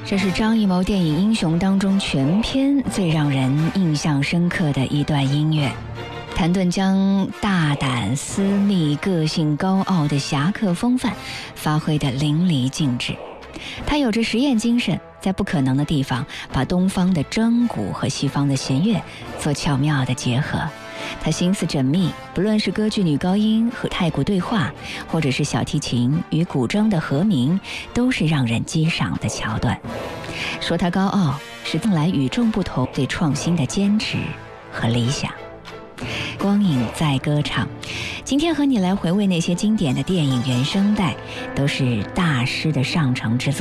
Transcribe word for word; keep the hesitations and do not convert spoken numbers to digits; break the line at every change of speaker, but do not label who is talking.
这是张艺谋电影《英雄》当中全片最让人印象深刻的一段音乐。谭盾将大胆、私密、个性高傲的侠客风范发挥得淋漓尽致。他有着实验精神，在不可能的地方把东方的筝鼓和西方的弦乐做巧妙的结合。他心思缜密，不论是歌剧女高音和太鼓对话，或者是小提琴与古筝的和鸣，都是让人激赏的桥段。说他高傲，是从来与众不同对创新的坚持和理想。光影在歌唱，今天和你来回味那些经典的电影原声带，都是大师的上乘之作。